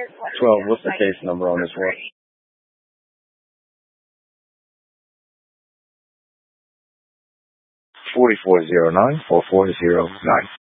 12. What's the case number on this one? 4409 or 409.